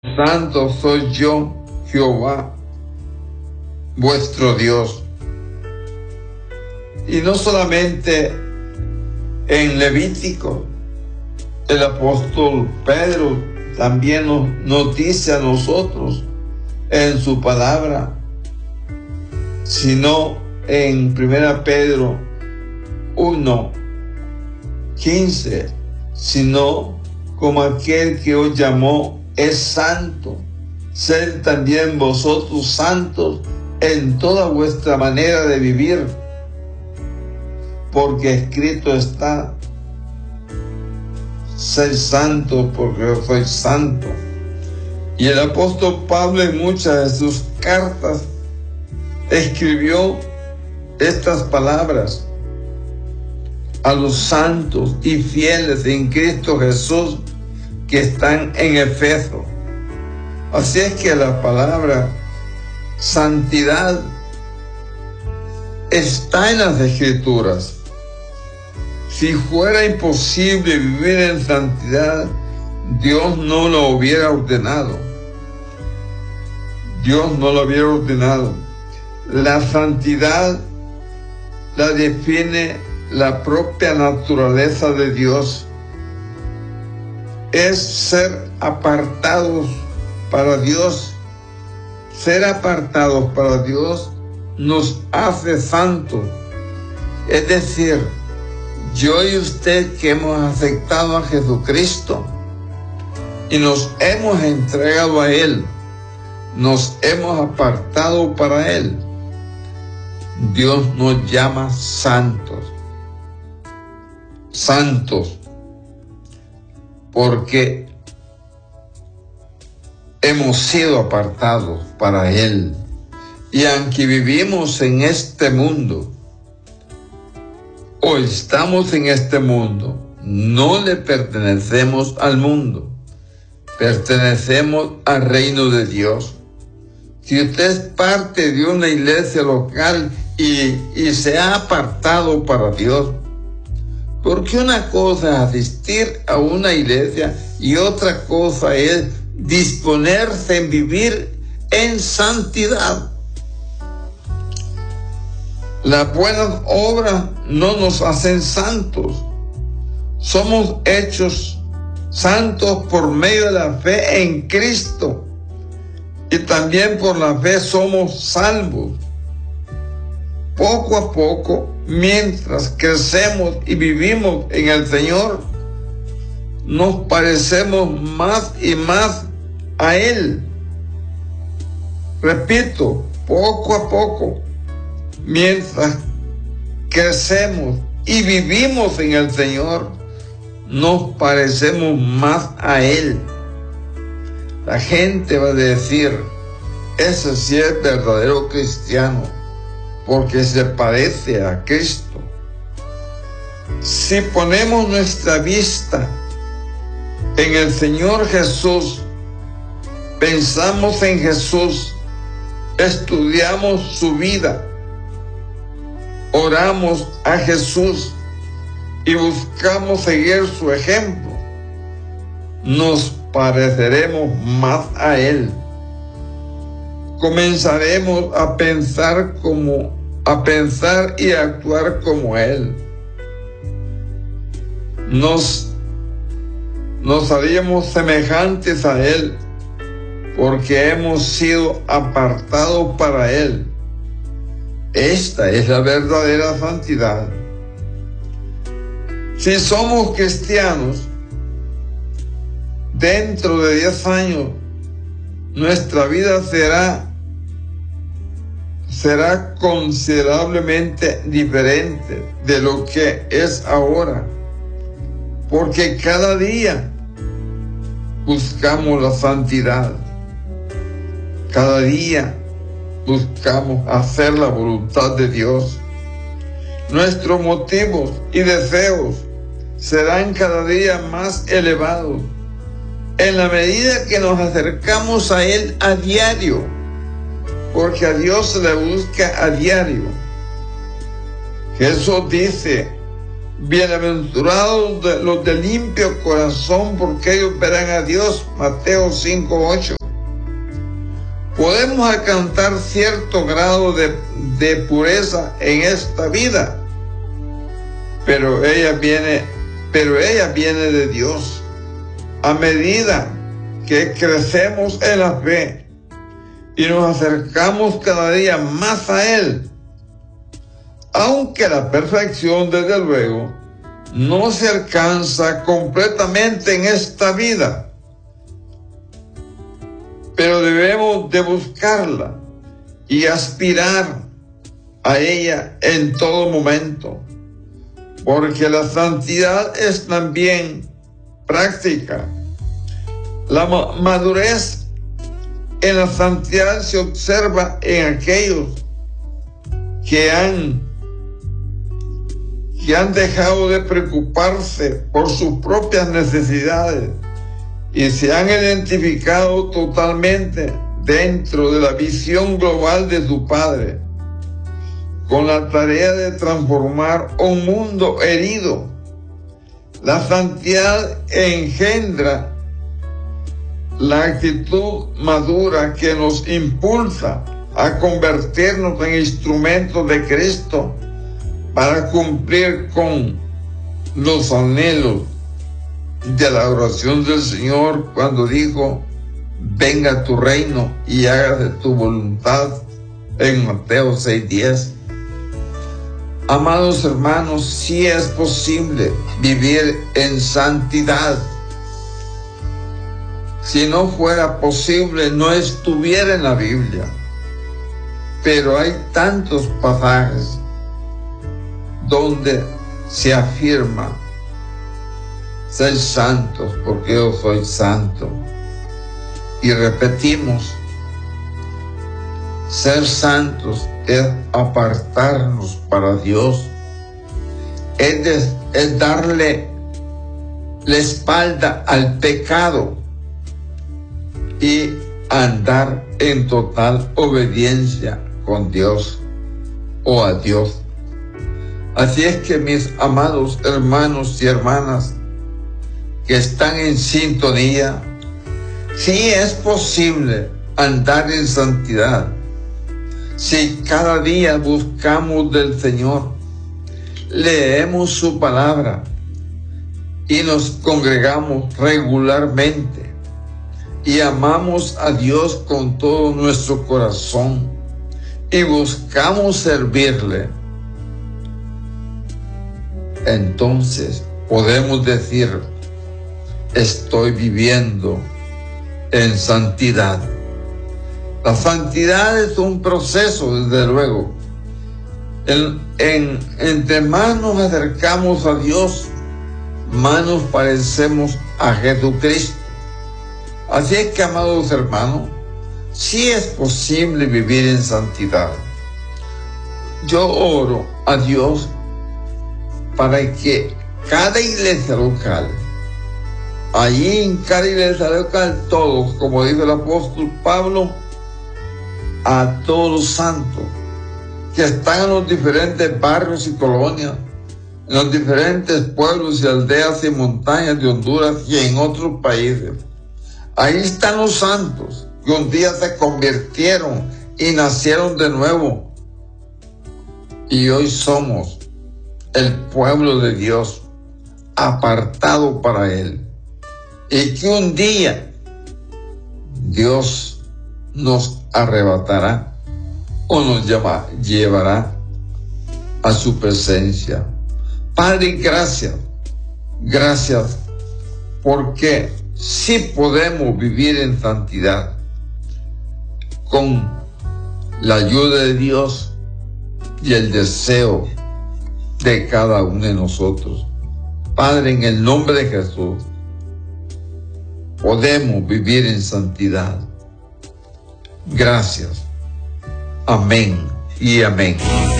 Santo soy yo, Jehová, vuestro Dios. Y no solamente en Levítico, el apóstol Pedro también nos dice a nosotros en su palabra, sino en 1 Pedro 1:15, sino como aquel que os llamó es santo, sed también vosotros santos en toda vuestra manera de vivir, porque escrito está, sed santo porque yo soy santo. Y el apóstol Pablo en muchas de sus cartas escribió estas palabras a los santos y fieles en Cristo Jesús que están en Efeso. Así es que la palabra santidad está en las Escrituras. Si fuera imposible vivir en santidad, Dios no lo hubiera ordenado. Dios no lo hubiera ordenado. La santidad la define la propia naturaleza de Dios. Es ser apartados para Dios. Ser apartados para Dios nos hace santos. Es decir, yo y usted que hemos aceptado a Jesucristo y nos hemos entregado a Él, nos hemos apartado para Él, Dios nos llama santos. Santos, porque hemos sido apartados para Él. Y aunque vivimos en este mundo, o estamos en este mundo, no le pertenecemos al mundo, pertenecemos al reino de Dios. Si usted es parte de una iglesia local y se ha apartado para Dios, porque una cosa es asistir a una iglesia y otra cosa es disponerse en vivir en santidad. Las buenas obras no nos hacen santos. Somos hechos santos por medio de la fe en Cristo. Y también por la fe somos salvos. Poco a poco, mientras crecemos y vivimos en el Señor, nos parecemos más y más a Él. Repito, poco a poco, mientras crecemos y vivimos en el Señor, nos parecemos más a Él. La gente va a decir, ese sí es verdadero cristiano, porque se parece a Cristo. Si ponemos nuestra vista en el Señor Jesús, pensamos en Jesús, estudiamos su vida, oramos a Jesús y buscamos seguir su ejemplo, nos pareceremos más a Él. Comenzaremos a pensar y a actuar como Él. Nos haríamos semejantes a Él, porque hemos sido apartados para Él. Esta es la verdadera santidad. Si somos cristianos, dentro de 10 años, nuestra vida será considerablemente diferente de lo que es ahora, porque cada día buscamos la santidad, cada día buscamos hacer la voluntad de Dios. Nuestros motivos y deseos serán cada día más elevados en la medida que nos acercamos a Él a diario, porque a Dios se le busca a diario. Jesús dice, Bienaventurados los de limpio corazón, porque ellos verán a Dios. Mateo 5:8. Podemos alcanzar cierto grado de pureza en esta vida, pero ella viene de Dios. A medida que crecemos en la fe y nos acercamos cada día más a Él, aunque la perfección, desde luego, no se alcanza completamente en esta vida, pero debemos de buscarla y aspirar a ella en todo momento, porque la santidad es también práctica. La madurez en la santidad se observa en aquellos que han dejado de preocuparse por sus propias necesidades y se han identificado totalmente dentro de la visión global de su Padre, con la tarea de transformar un mundo herido. La santidad engendra la actitud madura que nos impulsa a convertirnos en instrumentos de Cristo para cumplir con los anhelos de la oración del Señor cuando dijo: venga tu reino y hágase tu voluntad, en Mateo 6:10. Amados hermanos, sí es posible vivir en santidad. Si no fuera posible, no estuviera en la Biblia. Pero hay tantos pasajes donde se afirma: sed santos porque yo soy santo. Y repetimos: ser santos es apartarnos para Dios, es darle la espalda al pecado y andar en total obediencia con Dios o a Dios. Así es que, mis amados hermanos y hermanas que están en sintonía, sí es posible andar en santidad si cada día buscamos del Señor, leemos su palabra y nos congregamos regularmente y amamos a Dios con todo nuestro corazón y buscamos servirle. Entonces podemos decir: estoy viviendo en santidad. La santidad es un proceso, desde luego. Entre más nos acercamos a Dios, más nos parecemos a Jesucristo. Así es que, amados hermanos, sí es posible vivir en santidad. Yo oro a Dios para que cada iglesia local, allí en cada iglesia local, todos, como dice el apóstol Pablo, a todos los santos que están en los diferentes barrios y colonias, en los diferentes pueblos y aldeas y montañas de Honduras y en otros países. Ahí están los santos que un día se convirtieron y nacieron de nuevo. Y hoy somos el pueblo de Dios, apartado para Él. Y que un día Dios nos arrebatará o nos llevará a su presencia. Padre, gracias porque sí podemos vivir en santidad con la ayuda de Dios y el deseo de cada uno de nosotros. Padre, en el nombre de Jesús, podemos vivir en santidad. Gracias. Amén y amén.